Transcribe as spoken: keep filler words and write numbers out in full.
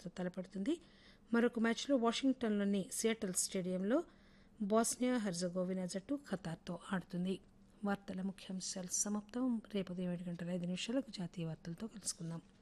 ఖతార్తో తలపడుతుంది. మరొక మ్యాచ్లో వాషింగ్టన్లోని సియాటల్ స్టేడియంలో బోస్నియా హెర్జగోవినా జట్టు ఖతార్తో ఆడుతుంది. వార్తల ముఖ్యాంశాలు సమాప్తం. రేపు ఉదయం ఏడు గంటల ఐదు నిమిషాలకు జాతీయ వార్తలతో కలుసుకుందాం.